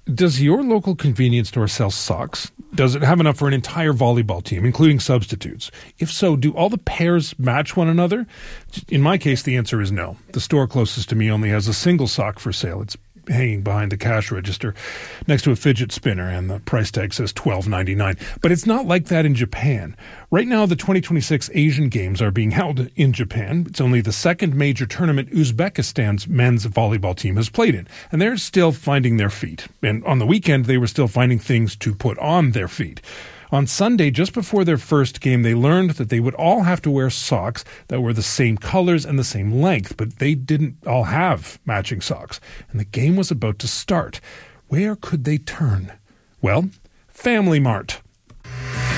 Does your local convenience store sell socks? Does it have enough for an entire volleyball team, including substitutes? If so, do all the pairs match one another? In my case, the answer is no. The store closest to me only has a single sock for sale. It's hanging behind the cash register next to a fidget spinner, and the price tag says $12.99. But it's not like that in Japan. Right now, the 2026 Asian Games are being held in Japan. It's only the second major tournament Uzbekistan's men's volleyball team has played in, and they're still finding their feet. And on the weekend, they were still finding things to put on their feet. On Sunday, just before their first game, they learned that they would all have to wear socks that were the same colors and the same length, but they didn't all have matching socks. And the game was about to start. Where could they turn? Well, Family Mart.